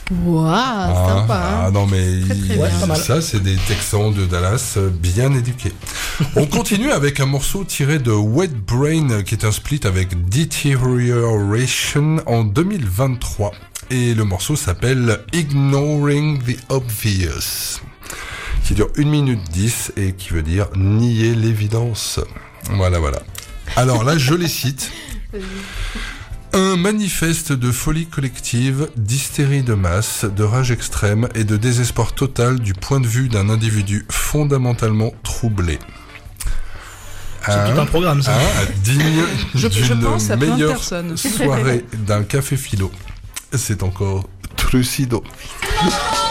Waouh, sympa. Non mais très bien. ça c'est des Texans de Dallas bien éduqués. On continue avec un morceau tiré de Wet Brain qui est un split avec Deterioration en 2023 et le morceau s'appelle Ignoring the Obvious qui dure 1 minute 10 et qui veut dire nier l'évidence. Voilà. Alors là je les cite. Un manifeste de folie collective, d'hystérie de masse, de rage extrême et de désespoir total du point de vue d'un individu fondamentalement troublé. C'est tout un programme, ça. Digne Je pense à plein de meilleure personnes. soirée d'un café philo. C'est encore Trucido.